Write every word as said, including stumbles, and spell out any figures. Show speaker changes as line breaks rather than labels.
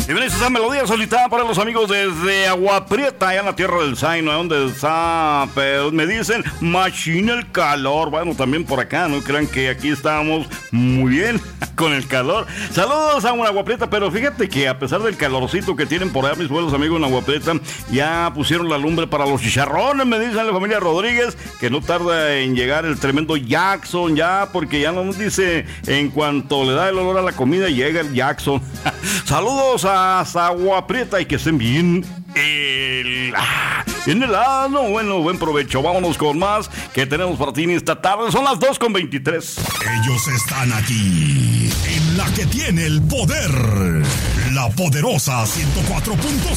Y ven esa melodía solicitada para los amigos desde Agua Prieta, allá en la tierra del Zaino, donde está, pero me dicen, machina el calor. Bueno, también por acá, no crean que aquí estábamos muy bien con el calor. Saludos a Agua Prieta, pero fíjate que a pesar del calorcito que tienen por allá mis buenos amigos en Agua Prieta, ya pusieron la lumbre para los chicharrones, me dicen la familia Rodríguez, que no tarda en llegar el tremendo Jackson ya, porque ya nos dice, en cuanto le da el olor a la comida, llega el Jackson. Saludos a Agua Prieta y que estén bien el, ah, en el ano. Bueno, buen provecho. Vámonos con más que tenemos para ti esta tarde. Son las dos con veintitrés.
Ellos están aquí en la que tiene el poder, la poderosa ciento cuatro punto